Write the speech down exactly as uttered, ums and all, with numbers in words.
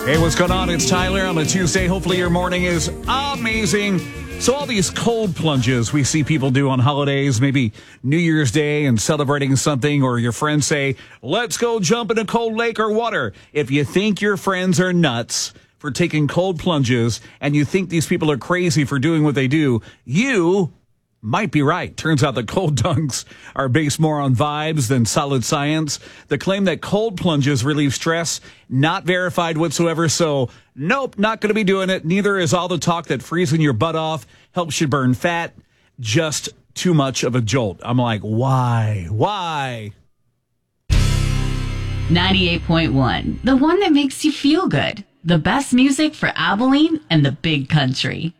Hey, what's going on? It's Tyler on a Tuesday. Hopefully your morning is amazing. So all these cold plunges we see people do on holidays, maybe New Year's Day and celebrating something, or your friends say, let's go jump in a cold lake or water. If you think your friends are nuts for taking cold plunges and you think these people are crazy for doing what they do, you might be right. Turns out that cold dunks are based more on vibes than solid science. The claim that cold plunges relieve stress, not verified whatsoever. So, nope, not going to be doing it. Neither is all the talk that freezing your butt off helps you burn fat. Just too much of a jolt. I'm like, why? Why? ninety-eight point one, the one that makes you feel good. The best music for Abilene and the big country.